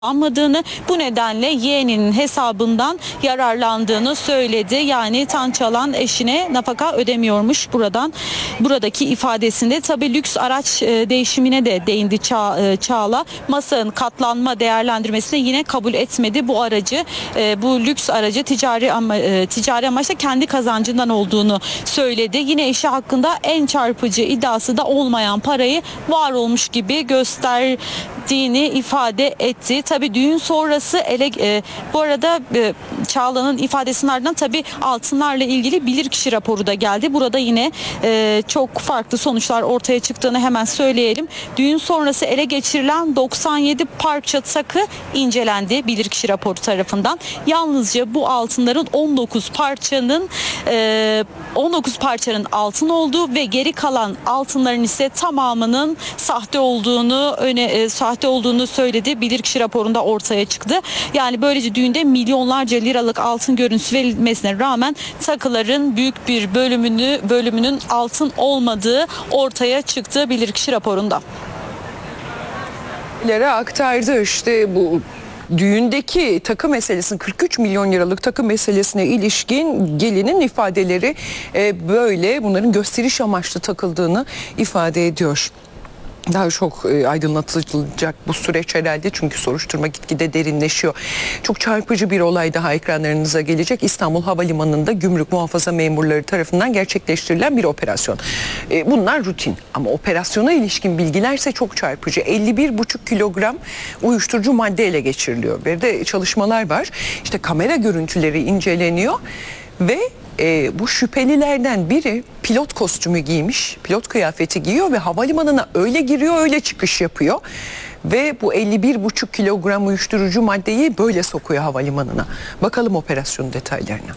almadığını, bu nedenle yeğeninin hesabından yararlandığını söyledi. Yani Tan Çalan eşine nafaka ödemiyormuş buradaki ifadesinde. Tabii lüks araç değişimine de değindi Çağla. Masa'nın katlanma değerlendirmesine yine kabul etmedi bu aracı. Bu lüks aracı ticari amaçla kendi kazancından olduğunu söyledi. Yine eşi hakkında en çarpıcı iddiası da olmayan parayı var olmuş gibi gösterdiğini ifade etti. Tabii düğün sonrası bu arada Çağla'nın ifadesinin ardından tabii altınlarla ilgili bilirkişi raporu da geldi. Burada yine çok farklı sonuçlar ortaya çıktığını hemen söyleyelim. Düğün sonrası ele geçirilen 97 parça takı incelendi bilirkişi raporu tarafından. Yalnızca bu altınların 19 parçanın altın olduğu ve geri kalan altınların ise tamamının sahte olduğunu söyledi. Bilirkişi raporunda ortaya çıktı. Yani böylece düğünde milyonlarca liralık altın görüntüsü verilmesine rağmen takıların büyük bir bölümünün altın olmadığı ortaya çıktı bilirkişi raporunda. Aktardı işte bu düğündeki takı meselesinin 43 milyon liralık takı meselesine ilişkin gelinin ifadeleri böyle, bunların gösteriş amaçlı takıldığını ifade ediyor. Daha çok aydınlatılacak bu süreç herhalde, çünkü soruşturma gitgide derinleşiyor. Çok çarpıcı bir olay daha ekranlarınıza gelecek. İstanbul Havalimanı'nda gümrük muhafaza memurları tarafından gerçekleştirilen bir operasyon. Bunlar rutin ama operasyona ilişkin bilgilerse çok çarpıcı. 51,5 kilogram uyuşturucu madde ele geçiriliyor. Bir de çalışmalar var. İşte kamera görüntüleri inceleniyor ve bu şüphelilerden biri pilot kostümü giymiş, pilot kıyafeti giyiyor ve havalimanına öyle giriyor, öyle çıkış yapıyor. Ve bu 51,5 kilogram uyuşturucu maddeyi böyle sokuyor havalimanına. Bakalım operasyonun detaylarına.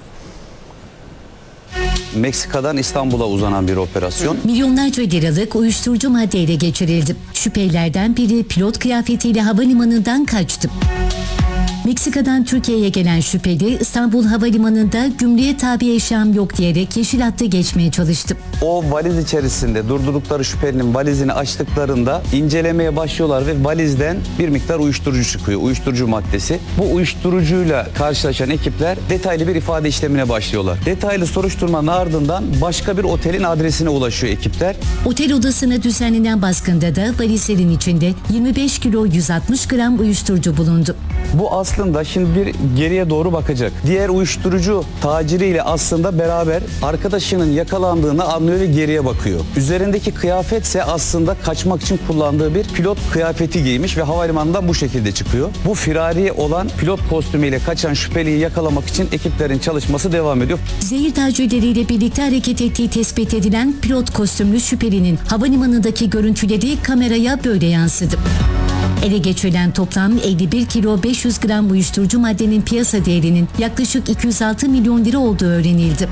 Meksika'dan İstanbul'a uzanan bir operasyon. Milyonlarca liralık uyuşturucu madde ele geçirildi. Şüphelilerden biri pilot kıyafetiyle havalimanından kaçtı. Meksika'dan Türkiye'ye gelen şüpheli İstanbul Havalimanı'nda gümrüğe tabi eşyam yok diyerek yeşil hattı geçmeye çalıştı. O valiz içerisinde durdurdukları şüphelinin valizini açtıklarında incelemeye başlıyorlar ve valizden bir miktar uyuşturucu çıkıyor. Uyuşturucu maddesi. Bu uyuşturucuyla karşılaşan ekipler detaylı bir ifade işlemine başlıyorlar. Detaylı soruşturmanın ardından başka bir otelin adresine ulaşıyor ekipler. Otel odasına düzenlenen baskında da valizlerin içinde 25 kilo 160 gram uyuşturucu bulundu. Bu aslında şimdi bir geriye doğru bakacak. Diğer uyuşturucu taciriyle aslında beraber arkadaşının yakalandığını anlıyor ve geriye bakıyor. Üzerindeki kıyafetse aslında kaçmak için kullandığı bir pilot kıyafeti giymiş ve havalimanından bu şekilde çıkıyor. Bu firari olan pilot kostümüyle kaçan şüpheliyi yakalamak için ekiplerin çalışması devam ediyor. Zehir tacirleriyle birlikte hareket ettiği tespit edilen pilot kostümlü şüphelinin havalimanındaki görüntüleri kameraya böyle yansıdı. Ele geçirilen toplam 51 kilo 500 gram uyuşturucu maddenin piyasa değerinin yaklaşık 206 milyon lira olduğu öğrenildi.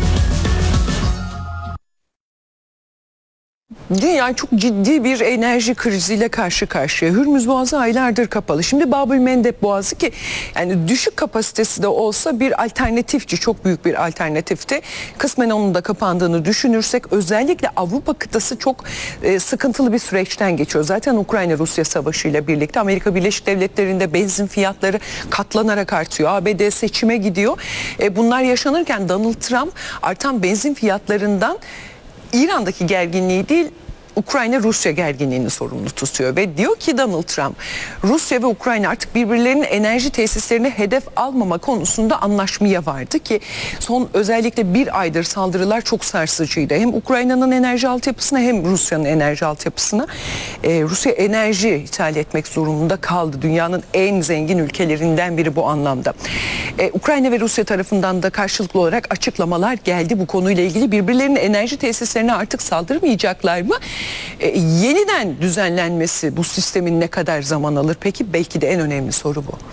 Dünya çok ciddi bir enerji kriziyle karşı karşıya. Hürmüz Boğazı aylardır kapalı. Şimdi Babülmendeb Boğazı, ki yani düşük kapasitesi de olsa bir alternatifçi, çok büyük bir alternatifti. Kısmen onun da kapandığını düşünürsek özellikle Avrupa kıtası çok sıkıntılı bir süreçten geçiyor. Zaten Ukrayna-Rusya savaşı ile birlikte Amerika Birleşik Devletleri'nde benzin fiyatları katlanarak artıyor. ABD seçime gidiyor. Bunlar yaşanırken Donald Trump artan benzin fiyatlarından İran'daki gerginliği değil, Ukrayna-Rusya gerginliğini sorumlu tutuyor ve diyor ki Donald Trump, Rusya ve Ukrayna artık birbirlerinin enerji tesislerini hedef almama konusunda anlaşmaya vardı ki son özellikle bir aydır saldırılar çok sarsıcıydı. Hem Ukrayna'nın enerji altyapısına hem Rusya'nın enerji altyapısına. Rusya enerji ithal etmek zorunda kaldı. Dünyanın en zengin ülkelerinden biri bu anlamda. Ukrayna ve Rusya tarafından da karşılıklı olarak açıklamalar geldi bu konuyla ilgili. Birbirlerinin enerji tesislerine artık saldırmayacaklar mı? Yeniden düzenlenmesi bu sistemin ne kadar zaman alır? Peki belki de en önemli soru bu.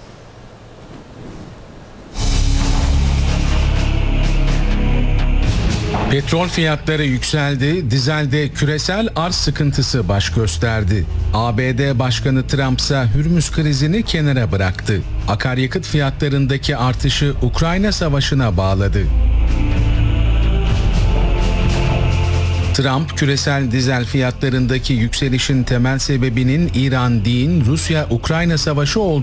Petrol fiyatları yükseldi, dizelde küresel arz sıkıntısı baş gösterdi. ABD Başkanı Trump ise Hürmüz krizini kenara bıraktı. Akaryakıt fiyatlarındaki artışı Ukrayna Savaşı'na bağladı. Trump, küresel dizel fiyatlarındaki yükselişin temel sebebinin İran değil, Rusya-Ukrayna savaşı olduğunu